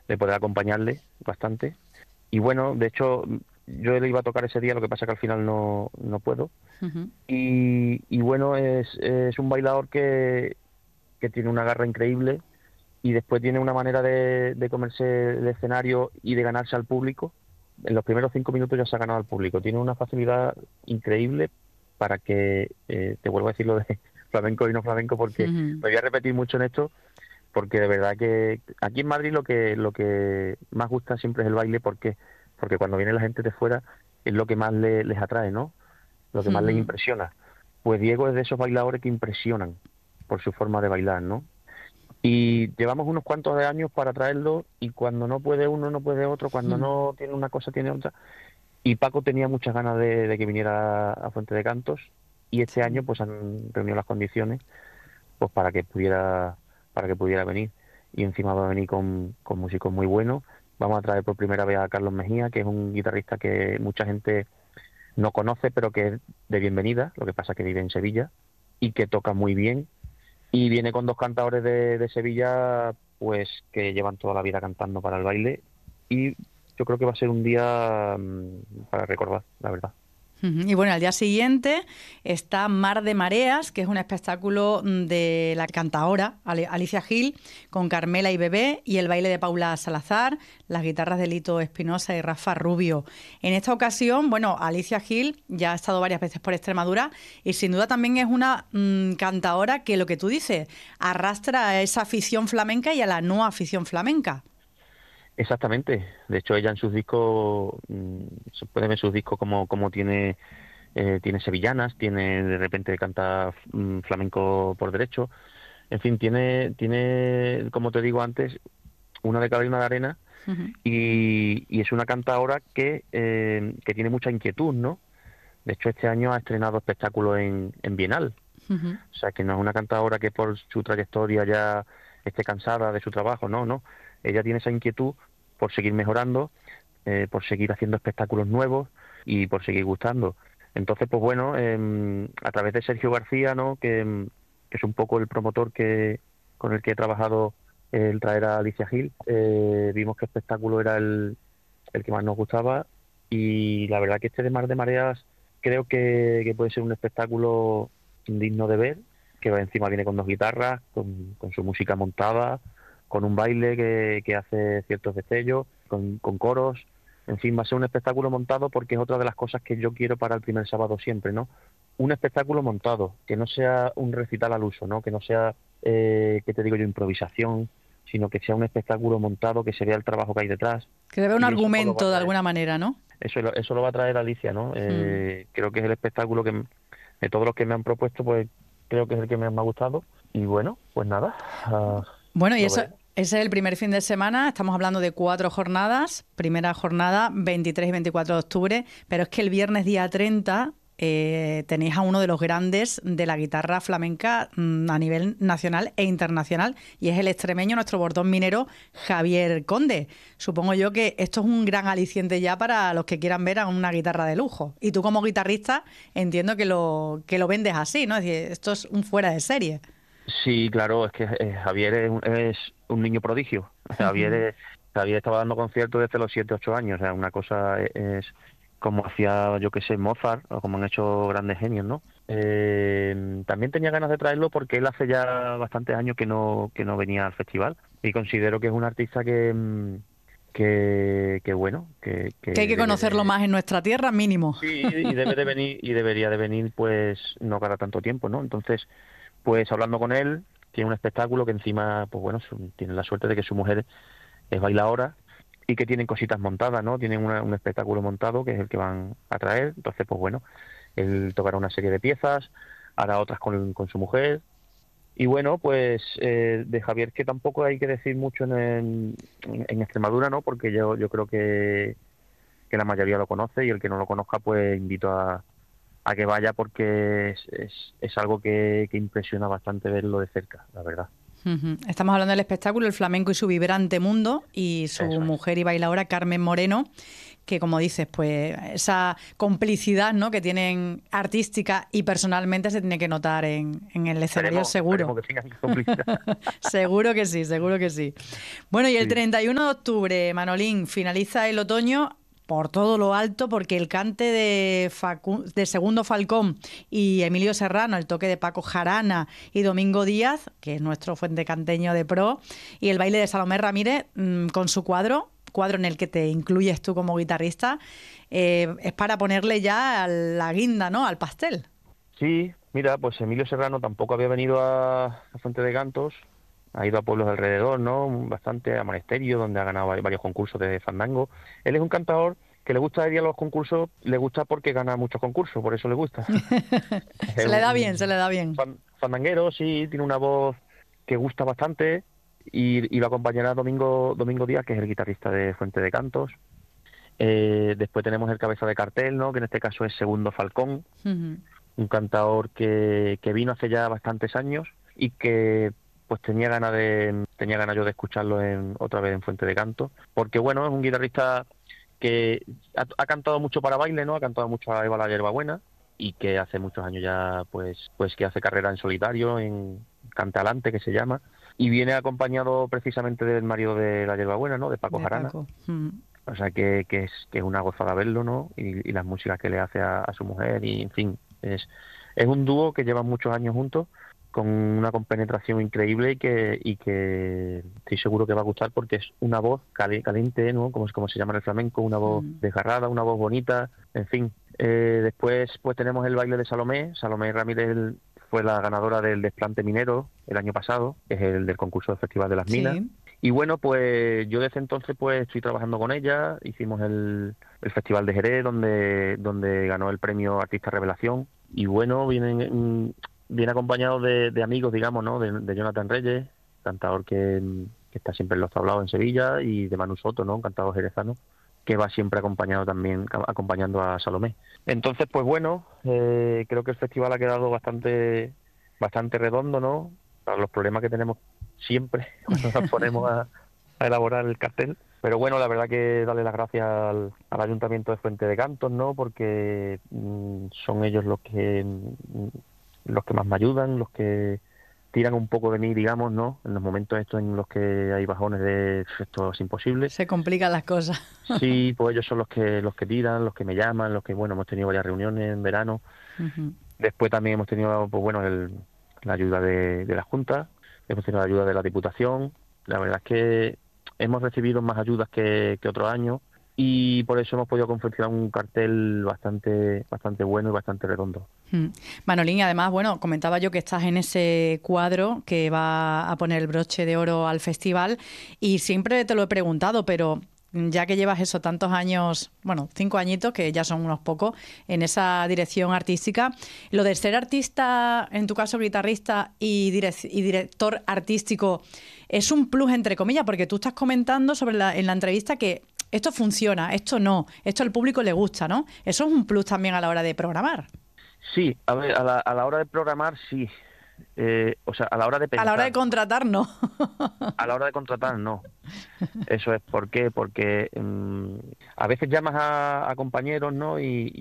de poder acompañarle bastante. Y bueno, de hecho, yo le iba a tocar ese día, lo que pasa que al final no puedo. Ujú. Y bueno, es un bailador que tiene una garra increíble y después tiene una manera de comerse el escenario y de ganarse al público. En los primeros 5 minutos ya se ha ganado al público. Tiene una facilidad increíble para que, te vuelvo a decir lo de flamenco y no flamenco, porque Ujú. me voy a repetir mucho en esto, porque de verdad que aquí en Madrid lo que más gusta siempre es el baile, porque cuando viene la gente de fuera es lo que más les atrae, ¿no? Lo que más les Ujú. impresiona. Pues Diego es de esos bailadores que impresionan por su forma de bailar, ¿no? Y llevamos unos cuantos de años para traerlo y cuando no puede uno, no puede otro, cuando Ujú. no tiene una cosa, tiene otra. Y Paco tenía muchas ganas de que viniera a Fuente de Cantos y este año Sí. pues han reunido las condiciones pues para que pudiera venir. Y encima va a venir con músicos muy buenos. Vamos a traer por primera vez a Carlos Mejía, que es un guitarrista que mucha gente no conoce, pero que es de bienvenida, lo que pasa que vive en Sevilla y que toca muy bien. Y viene con dos cantadores de Sevilla, pues que llevan toda la vida cantando para el baile. Y yo creo que va a ser un día para recordar, la verdad. Ujú. Y bueno, al día siguiente está Mar de Mareas, que es un espectáculo de la cantaora Alicia Gil, con Carmela y Bebé, y el baile de Paula Salazar, las guitarras de Lito Espinosa y Rafa Rubio. En esta ocasión, bueno, Alicia Gil ya ha estado varias veces por Extremadura y sin duda también es una cantaora que, lo que tú dices, arrastra a esa afición flamenca y a la no afición flamenca. Exactamente. De hecho, ella en sus discos, se puede ver sus discos como tiene sevillanas, tiene de repente canta flamenco por derecho. En fin, tiene, como te digo antes, una de cal y una de arena. Ujú. Y es una cantadora que tiene mucha inquietud, ¿no? De hecho, este año ha estrenado espectáculos en Bienal. Ujú. O sea, que no es una cantadora que por su trayectoria ya esté cansada de su trabajo, no, no. Ella tiene esa inquietud por seguir mejorando, por seguir haciendo espectáculos nuevos y por seguir gustando. Entonces, pues bueno, a través de Sergio García, ¿no? Que es un poco el promotor con el que he trabajado el traer a Alicia Gil, vimos que espectáculo era el que más nos gustaba y la verdad que este de Mar de Mareas creo que puede ser un espectáculo digno de ver, que va encima viene con dos guitarras, con su música montada, con un baile que hace ciertos destellos, con coros, en fin, va a ser un espectáculo montado porque es otra de las cosas que yo quiero para el primer sábado siempre, ¿no? Un espectáculo montado, que no sea un recital al uso, ¿no? Que no sea, ¿qué te digo yo?, improvisación, sino que sea un espectáculo montado, que se vea el trabajo que hay detrás. Que debe un Y eso pues lo va a argumento de traer, alguna manera, ¿no? eso lo va a traer Alicia, ¿no? Mm. Creo que es el espectáculo de todos los que me han propuesto, pues creo que es el que me ha gustado. Y bueno, pues nada, Bueno, y lo eso, veremos. ese es el primer fin de semana. Estamos hablando de 4 jornadas. Primera jornada, 23 y 24 de octubre. Pero es que el viernes día 30 tenéis a uno de los grandes de la guitarra flamenca a nivel nacional e internacional. Y es el extremeño, nuestro bordón minero, Javier Conde. Supongo yo que esto es un gran aliciente ya para los que quieran ver a una guitarra de lujo. Y tú como guitarrista entiendo que lo vendes así, ¿no? Es decir, esto es un fuera de serie. Sí, claro, es que Javier es un niño prodigio. Javier estaba dando conciertos desde los 7, 8 años. O sea, una cosa es como hacía, yo que sé, Mozart, o como han hecho grandes genios, ¿no? También tenía ganas de traerlo porque él hace ya bastantes años que no venía al festival. Y considero que es un artista que bueno, Que hay que que debe conocerlo de... más en nuestra tierra, mínimo. Sí, y debe de venir, y debería de venir, pues, no para tanto tiempo, ¿no? Entonces, pues hablando con él, tiene un espectáculo que encima, pues bueno, tiene la suerte de que su mujer es bailadora y que tienen cositas montadas, ¿no? Tienen un espectáculo montado que es el que van a traer. Entonces, pues bueno, él tocará una serie de piezas, hará otras con su mujer. Y bueno, pues de Javier que tampoco hay que decir mucho en Extremadura, ¿no? Porque yo creo que la mayoría lo conoce y el que no lo conozca, pues invito a que vaya porque es algo que impresiona bastante verlo de cerca, la verdad. Ujú. Estamos hablando del espectáculo El Flamenco y su vibrante mundo y su Eso es. mujer y bailadora Carmen Moreno, que como dices, pues esa complicidad, ¿no?, que tienen artística y personalmente se tiene que notar en el escenario, seguro. Esperemos que tengan complicidad. Seguro que sí, seguro que sí. Bueno, y el Sí. 31 de octubre, Manolín, finaliza el otoño por todo lo alto, porque el cante de Segundo Falcón y Emilio Serrano, el toque de Paco Jarana y Domingo Díaz, que es nuestro fuentecanteño de pro, y el baile de Salomé Ramírez con su cuadro en el que te incluyes tú como guitarrista, es para ponerle ya la guinda, ¿no?, al pastel. Sí, mira, pues Emilio Serrano tampoco había venido a Fuente de Cantos, ha ido a pueblos alrededor, ¿no? Bastante, a Monesterio, donde ha ganado varios concursos de fandango. Él es un cantador que le gusta ir a los concursos, le gusta porque gana muchos concursos, por eso le gusta. Es Se le da bien, un se le da bien. fandanguero, sí, tiene una voz que gusta bastante y lo acompañará Domingo Díaz, que es el guitarrista de Fuente de Cantos. Después tenemos el cabeza de cartel, ¿no?, que en este caso es Segundo Falcón, Ujú. un cantador que vino hace ya bastantes años y que pues tenía ganas yo de escucharlo otra vez en Fuente de Canto, porque bueno, es un guitarrista que ha cantado mucho para baile, ¿no? Ha cantado mucho a Eva la Hierbabuena y que hace muchos años ya pues que hace carrera en solitario, en Cantalante, que se llama, y viene acompañado precisamente del marido de la Hierbabuena, ¿no?, de Paco De Jarana. Paco. Ujú. O sea que es una gozada verlo, ¿no? Y las músicas que le hace a su mujer, y en fin, es un dúo que lleva muchos años juntos, con una compenetración increíble y que estoy seguro que va a gustar, porque es una voz caliente, ¿no?, como se llama en el flamenco, una voz desgarrada, una voz bonita, en fin. Después pues tenemos el baile de Salomé Ramírez fue la ganadora del desplante minero el año pasado, que es el del concurso del Festival de las Minas. Sí. Y bueno, pues yo desde entonces pues estoy trabajando con ella. Hicimos el Festival de Jerez, donde ganó el premio Artista Revelación. Y bueno, viene acompañado de amigos, digamos, ¿no? De Jonathan Reyes, cantador que está siempre en los tablaos en Sevilla, y de Manu Soto, ¿no?, un cantador jerezano, que va siempre acompañando a Salomé. Entonces, pues bueno, creo que el festival ha quedado bastante redondo, ¿no?, para los problemas que tenemos siempre cuando nos ponemos a elaborar el cartel. Pero bueno, la verdad que darle las gracias al Ayuntamiento de Fuente de Cantos, ¿no?, porque son ellos los que más me ayudan, los que tiran un poco de mí, digamos, ¿no?, en los momentos estos en los que hay bajones de esto es imposible. Se complican las cosas. Sí, pues ellos son los que tiran, los que me llaman, bueno, hemos tenido varias reuniones en verano. Ujú. Después también hemos tenido, pues bueno, la ayuda de la Junta, hemos tenido la ayuda de la Diputación. La verdad es que hemos recibido más ayudas que otros años, y por eso hemos podido confeccionar un cartel bastante bueno y bastante redondo. Manolín, además, bueno, comentaba yo que estás en ese cuadro que va a poner el broche de oro al festival, y siempre te lo he preguntado, pero ya que llevas eso tantos años, bueno, 5 añitos, que ya son unos pocos, en esa dirección artística, lo de ser artista, en tu caso guitarrista y director artístico, es un plus entre comillas, porque tú estás comentando en la entrevista que esto funciona, esto no, esto al público le gusta, ¿no? Eso es un plus también a la hora de programar. Sí, a ver, a la hora de programar, sí. O sea, a la hora de pensar. A la hora de contratar, no. A la hora de contratar, no. Eso es. ¿Por qué? Porque a veces llamas a compañeros, ¿no?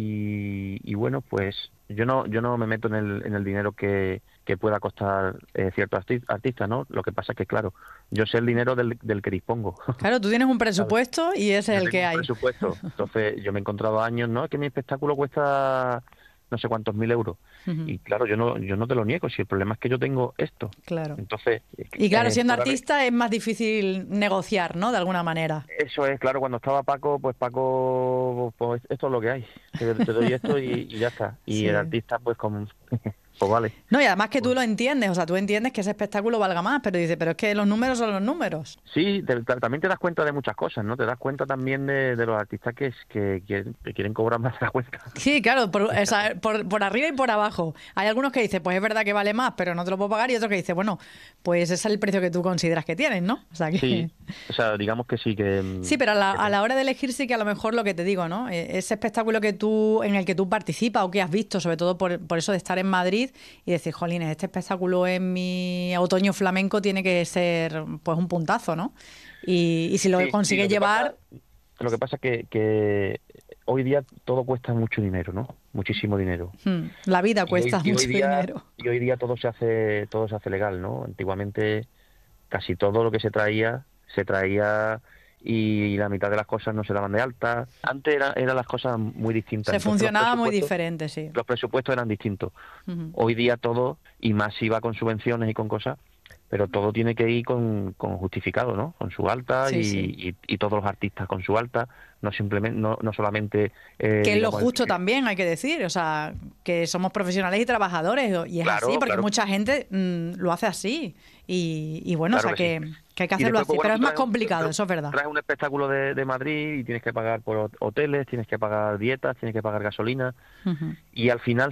Y bueno, pues yo no me meto en el dinero que pueda costar cierto artista, ¿no? Lo que pasa es que, claro, yo sé el dinero del que dispongo. Claro, tú tienes un ¿Sabes? presupuesto y ese es Yo el tengo que un hay. presupuesto. Entonces, yo me he encontrado años, ¿no?, que mi espectáculo cuesta no sé cuántos mil euros. Ujú. Y claro, yo no te lo niego, si el problema es que yo tengo esto. Claro. Entonces, Y claro, siendo por haber- artista es más difícil negociar, ¿no? De alguna manera. eso es, claro, cuando estaba Paco, pues esto es lo que hay. Te doy esto y ya está. Y el Sí. artista, pues pues vale. No, y además que tú Pues, lo entiendes, o sea, tú entiendes que ese espectáculo valga más, pero dices, pero es que los números son los números. sí, también te das cuenta de muchas cosas, ¿no? Te das cuenta también de los artistas que quieren cobrar más de la cuenta. Sí, claro, o sea, por arriba y por abajo. Hay algunos que dicen, pues es verdad que vale más, pero no te lo puedo pagar, y otros que dicen, bueno, pues ese es el precio que tú consideras que tienes, ¿no? O sea que... Sí, o sea, digamos que sí, que... Sí, pero que a la hora de elegir sí que a lo mejor lo que te digo, ¿no? Ese espectáculo en el que tú participas o que has visto, sobre todo por eso de estar en Madrid y decir, jolines, este espectáculo en mi otoño flamenco tiene que ser pues un puntazo, ¿no? Y si lo sí, consigues lo que pasa, llevar... Lo que pasa es que hoy día todo cuesta mucho dinero, ¿no? Muchísimo dinero. La vida cuesta Y mucho dinero. y hoy día todo se hace legal, ¿no? Antiguamente casi todo lo que se traía y la mitad de las cosas no se daban de alta. Antes eran las cosas muy distintas. Se Entonces funcionaba muy diferente, sí. los presupuestos eran distintos. Ujú. Hoy día todo, y más si va con subvenciones y con cosas, pero todo tiene que ir con justificado, ¿no? Con su alta Sí, sí. y todos los artistas con su alta, no simplemente, no solamente, Que es lo digamos, justo también, hay que decir. O sea, que somos profesionales y trabajadores. Y es así, claro, porque claro, mucha gente lo hace así. Y bueno, o claro sea, que sí. que hay que Y hacerlo después, pues así. bueno, Pero tú es más complicado, eso es verdad. traes un espectáculo de Madrid y tienes que pagar por hoteles, tienes que pagar dietas, tienes que pagar gasolina, Ujú, y al final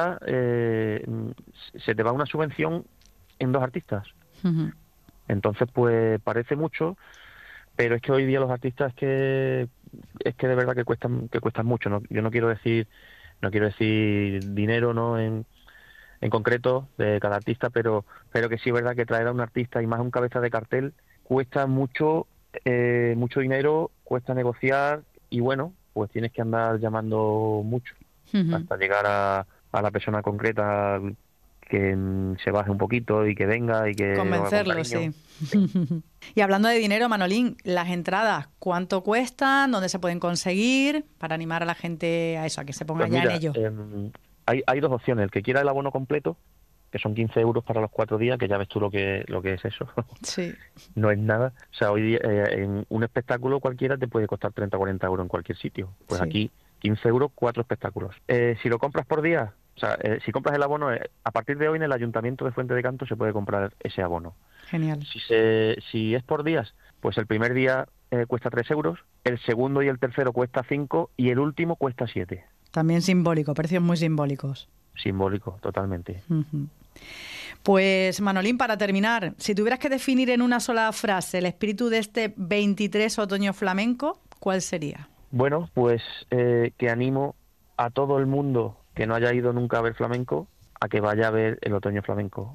se te va una subvención en dos artistas. ujú. Entonces, pues parece mucho, pero es que hoy día los artistas es que de verdad que cuestan mucho, ¿no? Yo no quiero decir dinero, ¿no? En concreto de cada artista, pero que sí es verdad que traer a un artista y más un cabeza de cartel cuesta mucho dinero, cuesta negociar y bueno, pues tienes que andar llamando mucho Ujú. hasta llegar a la persona concreta que se baje un poquito y que venga y que lo haga con Convencerlo, cariño. sí. Sí. Y hablando de dinero, Manolín, las entradas, ¿cuánto cuestan? ¿Dónde se pueden conseguir? Para animar a la gente a eso, a que se ponga Pues ya en mira, ello. hay dos opciones. El que quiera el abono completo, que son 15 euros para los 4 días, que ya ves tú lo que es eso. Sí. No es nada. O sea, hoy día, en un espectáculo cualquiera te puede costar 30 o 40 euros en cualquier sitio. Pues Sí, aquí 15 euros, 4 espectáculos. Si lo compras por día, o sea, si compras el abono, a partir de hoy en el Ayuntamiento de Fuente de Canto se puede comprar ese abono. genial. Si es por días, pues el primer día cuesta 3 euros, el segundo y el tercero cuesta 5 y el último cuesta 7. También simbólico, precios muy simbólicos. Simbólico, totalmente. Ujú. Pues Manolín, para terminar, si tuvieras que definir en una sola frase el espíritu de este 23 otoño flamenco, ¿cuál sería? Bueno, pues que animo a todo el mundo que no haya ido nunca a ver flamenco a que vaya a ver el otoño flamenco.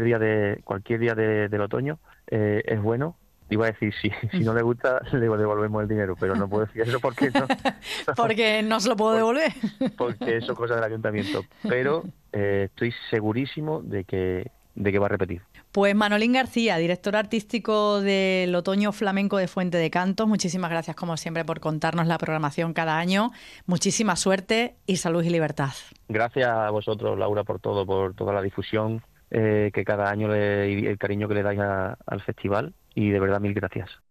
Del otoño es bueno. Iba a decir, si no le gusta, le devolvemos el dinero, pero no puedo decir eso porque no, Porque no se lo puedo por- devolver. porque eso es cosa del ayuntamiento. Pero estoy segurísimo de que va a repetir. Pues Manolín García, director artístico del Otoño Flamenco de Fuente de Cantos, muchísimas gracias como siempre por contarnos la programación cada año. Muchísima suerte y salud y libertad. Gracias a vosotros, Laura, por todo, por toda la difusión que cada año y el cariño que le dais al festival. Y de verdad, mil gracias.